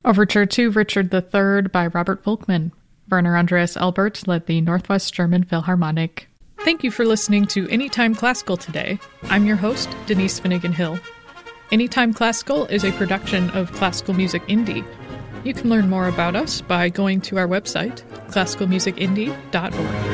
Overture to Richard III by Robert Volkmann. Werner Andreas Albert led the Northwest German Philharmonic. Thank you for listening to Anytime Classical today. I'm your host, Denise Finnegan Hill. Anytime Classical is a production of Classical Music Indie. You can learn more about us by going to our website, classicalmusicindie.org.